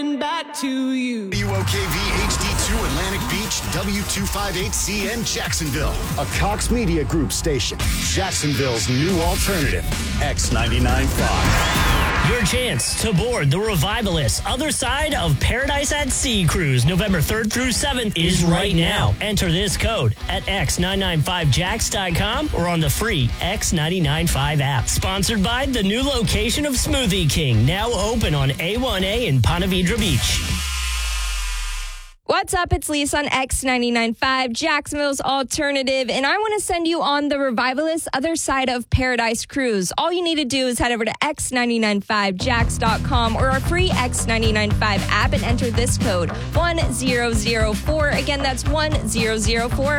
back to you. WOKV HD2 Atlantic Beach, W258CN Jacksonville. A Cox Media Group station. Jacksonville's new alternative. X99.5. Your chance to board the Revivalist Other Side of Paradise at Sea cruise November 3rd through 7th is right now. Enter this code at x995jax.com or on the free X995 app. Sponsored by the new location of Smoothie King, now open on A1A in Ponte Vedra Beach. What's up? It's Lisa on X99.5, Jacksonville's alternative, and I want to send you on the Revivalist Other Side of Paradise cruise. All you need to do is head over to x995jax.com or our free X995 app and enter this code 1004. Again, that's 1004